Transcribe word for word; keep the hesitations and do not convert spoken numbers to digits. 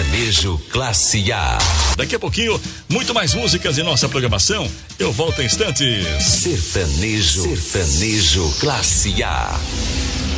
Sertanejo Classe A. Daqui a pouquinho, muito mais músicas em nossa programação. Eu volto em instantes. Sertanejo, Sertanejo Classe A.